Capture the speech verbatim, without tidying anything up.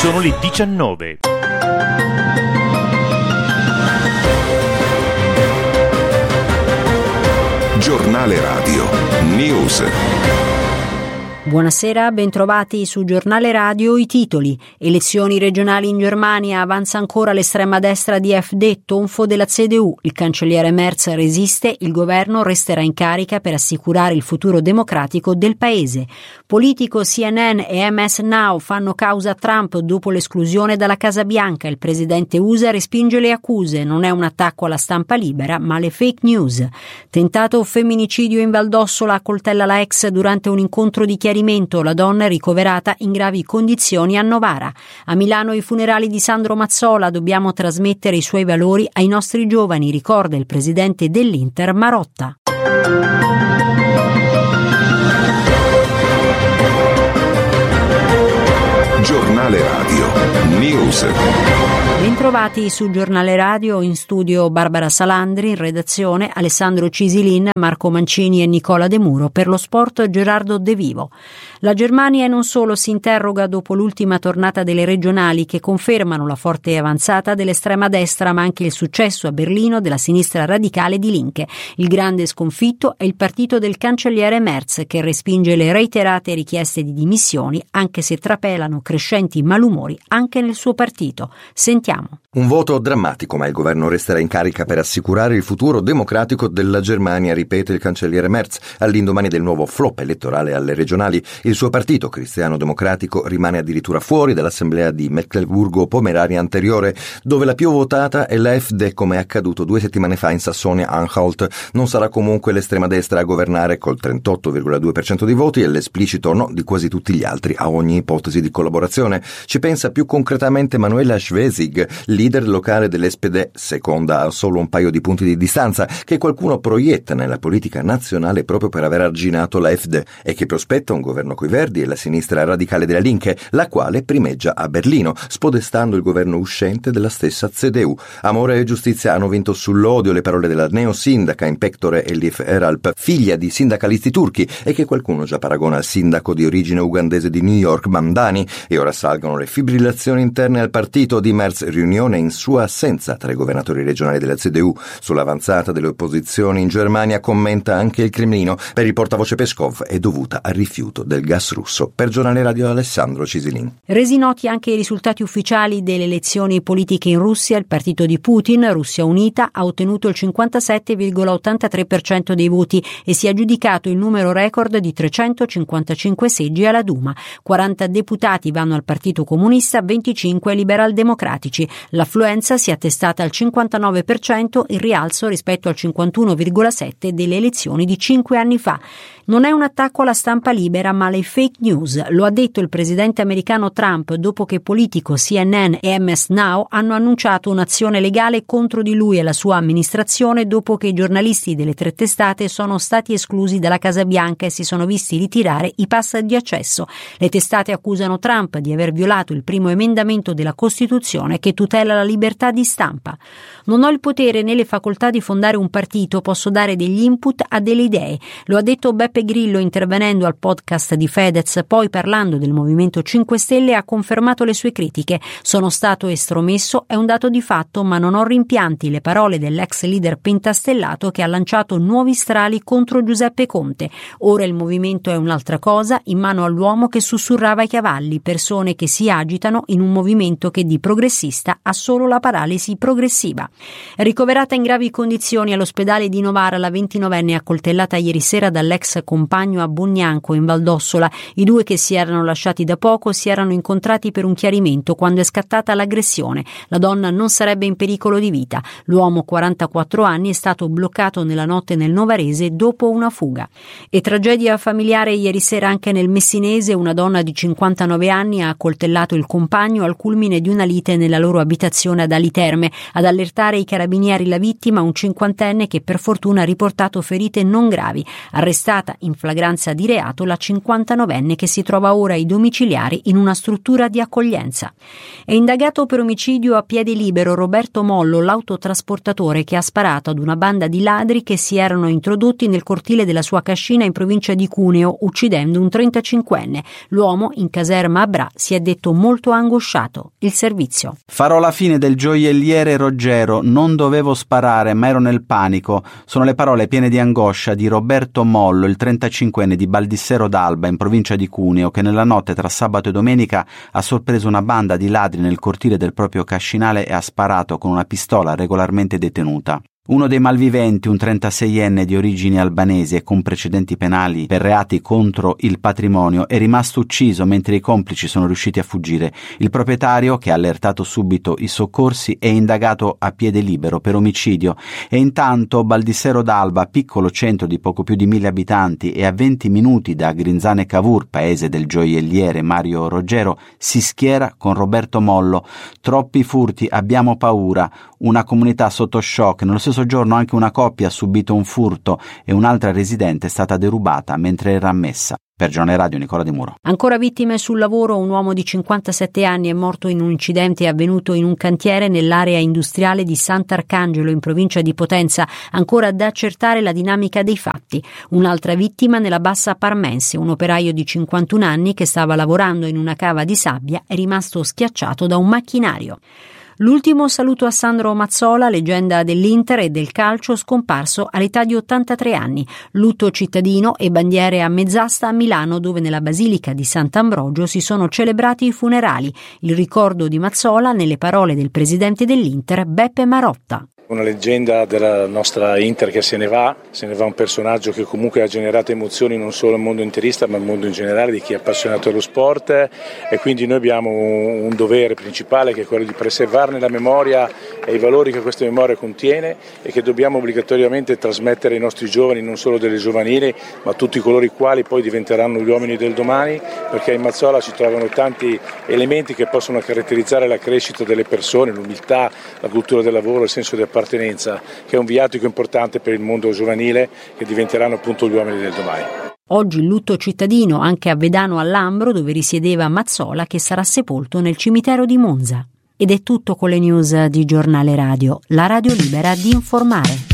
Sono le diciannove. Giornale Radio News. Buonasera, bentrovati su Giornale Radio. I titoli: elezioni regionali in Germania, avanza ancora l'estrema destra di A F D, tonfo della C D U, il cancelliere Merz resiste, il governo resterà in carica per assicurare il futuro democratico del paese. Politico, C N N e M S Now fanno causa a Trump dopo l'esclusione dalla Casa Bianca, il presidente U S A respinge le accuse, non è un attacco alla stampa libera ma alle fake news. Tentato femminicidio in Val d'Ossola, accoltella la ex durante un incontro di chiarimento, la donna è ricoverata in gravi condizioni a Novara. A Milano i funerali di Sandro Mazzola, dobbiamo trasmettere i suoi valori ai nostri giovani, ricorda il presidente dell'Inter Marotta. Giornale Radio News. Bentrovati su Giornale Radio, in studio Barbara Salandri, in redazione Alessandro Cisilin, Marco Mancini e Nicola De Muro, per lo sport Gerardo De Vivo. La Germania non solo si interroga dopo l'ultima tornata delle regionali che confermano la forte avanzata dell'estrema destra, ma anche il successo a Berlino della sinistra radicale di Linke. Il grande sconfitto è il partito del cancelliere Merz, che respinge le reiterate richieste di dimissioni, anche se trapelano crescenti malumori anche nel suo partito. Sentiamo. Un voto drammatico, ma il governo resterà in carica per assicurare il futuro democratico della Germania, ripete il cancelliere Merz, all'indomani del nuovo flop elettorale alle regionali. Il suo partito, Cristiano Democratico, rimane addirittura fuori dall'assemblea di Mecklenburgo-Pomerania anteriore, dove la più votata è la A F D, come è accaduto due settimane fa in Sassonia-Anhalt. Non sarà comunque l'estrema destra a governare col trentotto virgola due per cento dei voti e l'esplicito no di quasi tutti gli altri a ogni ipotesi di collaborazione. Ci pensa più concretamente Manuela Schwesig, leader locale dell'S P D, seconda a solo un paio di punti di distanza, che qualcuno proietta nella politica nazionale proprio per aver arginato la A F D e che prospetta un governo coi Verdi e la sinistra radicale della Linke, la quale primeggia a Berlino, spodestando il governo uscente della stessa C D U. Amore e giustizia hanno vinto sull'odio le parole della neosindaca in pectore Elif Eralp, figlia di sindacalisti turchi e che qualcuno già paragona al sindaco di origine ugandese di New York, Mamdani, e ora salgono le fibrillazioni interne al partito di Merz, riunione in sua assenza tra i governatori regionali della C D U. Sull'avanzata delle opposizioni in Germania commenta anche il Cremlino. Per il portavoce Peskov è dovuta al rifiuto del gas russo. Per Giornale Radio Alessandro Cisilin. Resi noti anche i risultati ufficiali delle elezioni politiche in Russia, il partito di Putin, Russia Unita, ha ottenuto il cinquantasette virgola ottantatré per cento dei voti e si è aggiudicato il numero record di trecentocinquantacinque seggi alla Duma. quaranta deputati vanno al Partito Comunista, venticinque ai liberal democratici. L'affluenza si è attestata al cinquantanove per cento, in rialzo rispetto al cinquantuno virgola sette per cento delle elezioni di cinque anni fa. Non è un attacco alla stampa libera ma alle fake news, lo ha detto il presidente americano Trump dopo che Politico, C N N e M S Now hanno annunciato un'azione legale contro di lui e la sua amministrazione dopo che i giornalisti delle tre testate sono stati esclusi dalla Casa Bianca e si sono visti ritirare i pass di accesso. Le testate accusano Trump di aver violato il primo emendamento della Costituzione che tutela la libertà di stampa. Non ho il potere né le facoltà di fondare un partito, posso dare degli input a delle idee. Lo ha detto Beppe Grillo intervenendo al podcast di Fedez, poi parlando del Movimento cinque Stelle ha confermato le sue critiche. Sono stato estromesso, è un dato di fatto, ma non ho rimpianti, le parole dell'ex leader pentastellato che ha lanciato nuovi strali contro Giuseppe Conte. Ora il movimento è un'altra cosa, in mano all'uomo che sussurrava ai cavalli, persone che si agitano in un movimento che di progressista ha solo la paralisi progressiva. Ricoverata in gravi condizioni all'ospedale di Novara, la ventinovenne accoltellata ieri sera dall'ex compagno a Bugnanco in Val d'Ossola. I due, che si erano lasciati da poco, si erano incontrati per un chiarimento quando è scattata l'aggressione. La donna non sarebbe in pericolo di vita. L'uomo, quarantaquattro anni, è stato bloccato nella notte nel Novarese dopo una fuga. E tragedia familiare ieri sera anche nel Messinese. Una donna di cinquantanove anni ha accoltellato il compagno al culmine di una lite nella loro abitazione ad Ali Terme. Ad allertare i carabinieri la vittima, un cinquantenne che per fortuna ha riportato ferite non gravi. Arrestata arrestata in flagranza di reato la cinquantanovenne che si trova ora ai domiciliari in una struttura di accoglienza. È indagato per omicidio a piede libero Roberto Mollo, l'autotrasportatore che ha sparato ad una banda di ladri che si erano introdotti nel cortile della sua cascina in provincia di Cuneo, uccidendo un trentacinquenne. L'uomo in caserma a Bra si è detto molto angosciato. Il servizio. Farò la fine del gioielliere Roggero, non dovevo sparare ma ero nel panico. Sono le parole piene di angoscia di Roberto Mollo, il trentacinquenne di Baldissero d'Alba in provincia di Cuneo, che nella notte tra sabato e domenica ha sorpreso una banda di ladri nel cortile del proprio cascinale e ha sparato con una pistola regolarmente detenuta. Uno dei malviventi, un trentaseienne di origini albanesi e con precedenti penali per reati contro il patrimonio, è rimasto ucciso mentre i complici sono riusciti a fuggire. Il proprietario, che ha allertato subito i soccorsi, è indagato a piede libero per omicidio e intanto Baldissero d'Alba, piccolo centro di poco più di mille abitanti e a venti minuti da Grinzane Cavour, paese del gioielliere Mario Roggero, si schiera con Roberto Mollo. Troppi furti, abbiamo paura. Una comunità sotto shock. Nello stesso giorno anche una coppia ha subito un furto e un'altra residente è stata derubata mentre era a messa. Per Giornale Radio, Nicola Di Muro. Ancora vittime sul lavoro, un uomo di cinquantasette anni è morto in un incidente avvenuto in un cantiere nell'area industriale di Sant'Arcangelo in provincia di Potenza. Ancora da accertare la dinamica dei fatti. Un'altra vittima nella Bassa Parmense, un operaio di cinquantuno anni che stava lavorando in una cava di sabbia è rimasto schiacciato da un macchinario. L'ultimo saluto a Sandro Mazzola, leggenda dell'Inter e del calcio, scomparso all'età di ottantatré anni. Lutto cittadino e bandiere a mezz'asta a Milano, dove nella Basilica di Sant'Ambrogio si sono celebrati i funerali. Il ricordo di Mazzola nelle parole del presidente dell'Inter, Beppe Marotta. Una leggenda della nostra Inter che se ne va, se ne va un personaggio che comunque ha generato emozioni non solo al mondo interista ma al mondo in generale di chi è appassionato dello sport, e quindi noi abbiamo un dovere principale che è quello di preservarne la memoria e i valori che questa memoria contiene e che dobbiamo obbligatoriamente trasmettere ai nostri giovani, non solo delle giovanili ma a tutti coloro i quali poi diventeranno gli uomini del domani, perché in Mazzola si trovano tanti elementi che possono caratterizzare la crescita delle persone, l'umiltà, la cultura del lavoro, il senso di appartenenza, che è un viatico importante per il mondo giovanile, che diventeranno appunto gli uomini del domani. Oggi il lutto cittadino anche a Vedano al Lambro, dove risiedeva Mazzola, che sarà sepolto nel cimitero di Monza. Ed è tutto con le news di Giornale Radio, la radio libera di informare.